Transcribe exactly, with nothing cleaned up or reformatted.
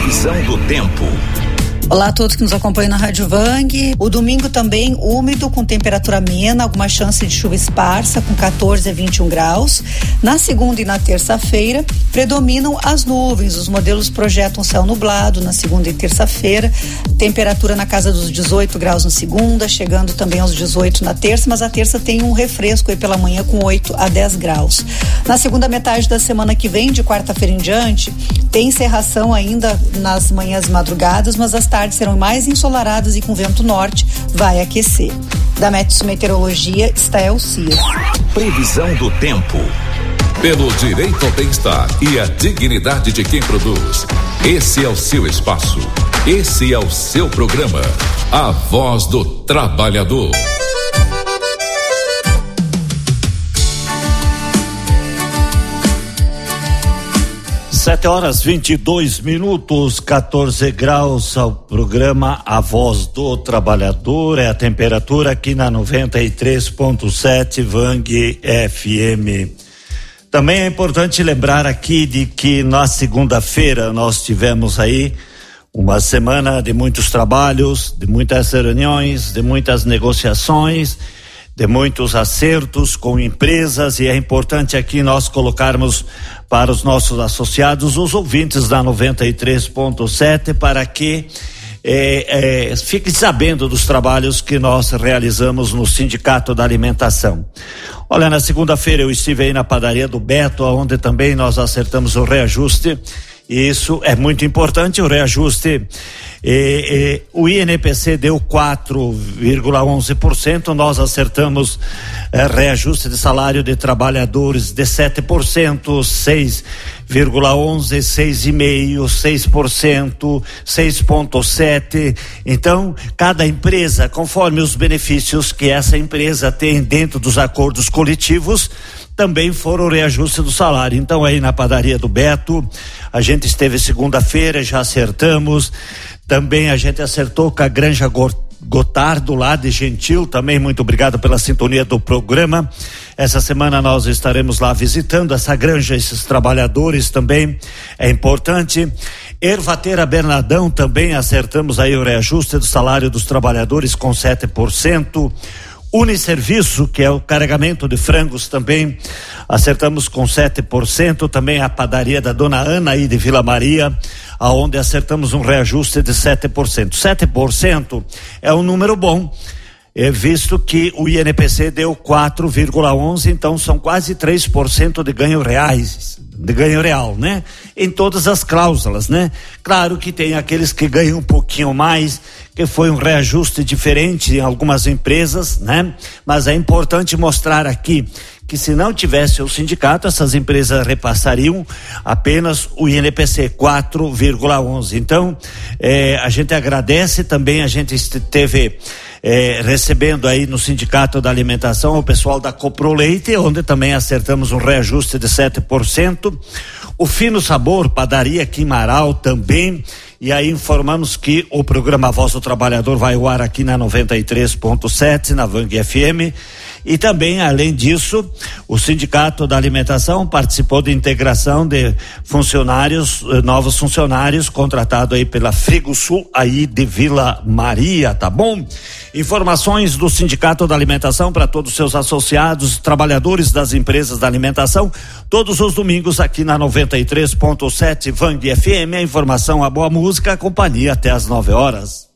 Previsão do tempo. Olá a todos que nos acompanham na Rádio Vang. O domingo também úmido, com temperatura amena, alguma chance de chuva esparsa, com quatorze a vinte e um graus. Na segunda e na terça-feira, predominam as nuvens. Os modelos projetam céu nublado na segunda e terça-feira. Temperatura na casa dos dezoito graus na segunda, chegando também aos dezoito na terça, mas a terça tem um refresco aí pela manhã com oito a dez graus. Na segunda metade da semana que vem, de quarta-feira em diante, tem encerração ainda nas manhãs madrugadas, mas as tardes serão mais ensolaradas e com vento norte vai aquecer. Da Metsu Meteorologia, Stael Cia. Previsão do tempo. Pelo direito ao bem-estar e a dignidade de quem produz. Esse é o seu espaço. Esse é o seu programa. A Voz do Trabalhador. Sete horas vinte e dois minutos, quatorze graus, ao programa A Voz do Trabalhador. É a temperatura aqui na noventa e três ponto sete Vang F M. Também é importante lembrar aqui de que na segunda-feira nós tivemos aí uma semana de muitos trabalhos, de muitas reuniões, de muitas negociações, de muitos acertos com empresas, e é importante aqui nós colocarmos para os nossos associados, os ouvintes da noventa e três ponto sete, para que é, é, fiquem sabendo dos trabalhos que nós realizamos no Sindicato da Alimentação. Olha, na segunda-feira eu estive aí na padaria do Beto, onde também nós acertamos o reajuste. Isso é muito importante, o reajuste. E, e, o I N P C deu quatro vírgula onze por cento, nós acertamos eh, reajuste de salário de trabalhadores de sete por cento, seis vírgula onze, seis vírgula cinco, seis por cento, seis vírgula sete. Então, cada empresa, conforme os benefícios que essa empresa tem dentro dos acordos coletivos, também foram o reajuste do salário. Então, aí na padaria do Beto, a gente esteve segunda-feira, já acertamos. Também a gente acertou com a Granja Gotardo, lá de Gentil. Também muito obrigado pela sintonia do programa. Essa semana nós estaremos lá visitando essa granja, esses trabalhadores também. É importante. Ervateira Bernadão, também acertamos aí o reajuste do salário dos trabalhadores com sete por cento. Uniserviço, que é o carregamento de frangos, também acertamos com sete por cento. Também a padaria da Dona Ana aí de Vila Maria, aonde acertamos um reajuste de sete por cento. sete por cento é um número bom, é, visto que o I N P C deu quatro vírgula onze, então são quase três por cento de ganho reais, de ganho real, né? Em todas as cláusulas, né? Claro que tem aqueles que ganham um pouquinho mais, que foi um reajuste diferente em algumas empresas, né? Mas é importante mostrar aqui que se não tivesse o sindicato, essas empresas repassariam apenas o I N P C quatro vírgula onze. Então, eh, a gente agradece também, a gente esteve eh, recebendo aí no Sindicato da Alimentação o pessoal da Coproleite, onde também acertamos um reajuste de sete por cento. O Fino Sabor, padaria Quimaral também. E aí informamos que o programa Voz do Trabalhador vai ao ar aqui na noventa e três ponto sete, na Vang F M. E também, além disso, o Sindicato da Alimentação participou de integração de funcionários, novos funcionários contratados aí pela Frigosul aí de Vila Maria, tá bom? Informações do Sindicato da Alimentação para todos os seus associados, trabalhadores das empresas da alimentação, todos os domingos aqui na noventa e três ponto sete Vang F M. A informação, a boa música, a companhia até às nove horas.